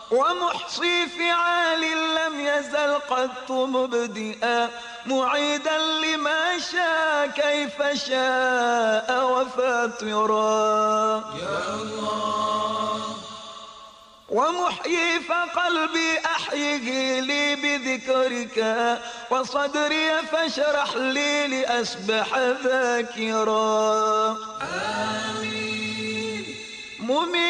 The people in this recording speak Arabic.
ومحصي فعال لم يزل قط مبدئا معيدا لما شاء كيف شاء وفاطرا يا الله. ومحيي فقلبي أحيه لي بذكرك وصدري فاشرح لي لأسبح ذاكرا آمين.